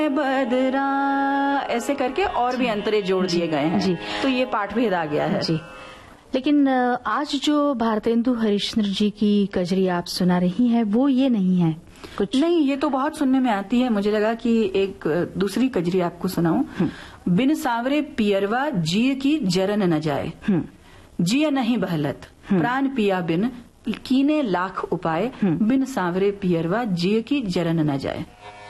बदरा, ऐसे करके और भी अंतरे जोड़ दिए गए हैं जी। तो ये पाठ भेद आ गया है जी। लेकिन आज जो भारतेंदु हरिश्चंद्र जी की कजरी आप सुना रही हैं वो ये नहीं है कुछ? नहीं, ये तो बहुत सुनने में आती है। मुझे लगा कि एक दूसरी कजरी आपको सुनाऊं। बिन सांवरे पियरवा जिय की जरन न जाए, जिय नहीं बहलत प्राण पिया बिन कीने लाख उपाय, बिन सांवरे पियरवा जिय की जरन न जाए।